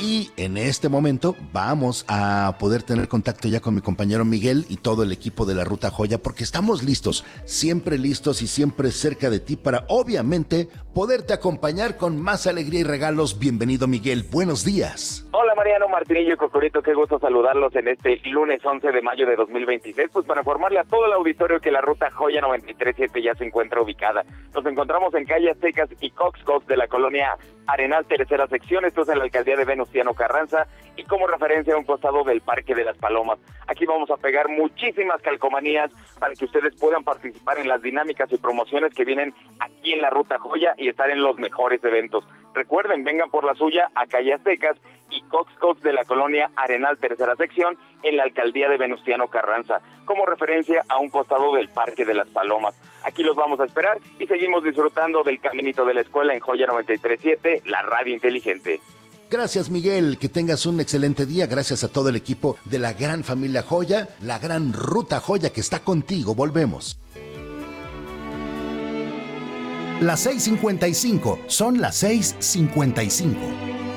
Y en este momento vamos a poder tener contacto ya con mi compañero Miguel y todo el equipo de la Ruta Joya, porque estamos listos y siempre cerca de ti para, obviamente, poderte acompañar con más alegría y regalos. Bienvenido, Miguel. Buenos días. Hola, Mariano, Martinillo y Cocorito. Qué gusto saludarlos en este lunes 11 de mayo de 2026. Pues para informarle a todo el auditorio que la Ruta Joya 93.7 ya se encuentra ubicada. Nos encontramos en calle Aztecas y Coxcox de la colonia Arenal, tercera sección. Esto es en la alcaldía de Venustiano Carranza y como referencia a un costado del Parque de las Palomas. Aquí vamos a pegar muchísimas calcomanías para que ustedes puedan participar en las dinámicas y promociones que vienen aquí en la Ruta Joya y estar en los mejores eventos. Recuerden, vengan por la suya a calle Aztecas y Coxcox de la colonia Arenal, tercera sección, en la alcaldía de Venustiano Carranza, como referencia a un costado del Parque de las Palomas. Aquí los vamos a esperar y seguimos disfrutando del caminito de la escuela en Joya 93.7, la radio inteligente. Gracias, Miguel, que tengas un excelente día. Gracias a todo el equipo de la gran familia Joya, la gran Ruta Joya que está contigo. Volvemos. Las 6:55, son las 6:55.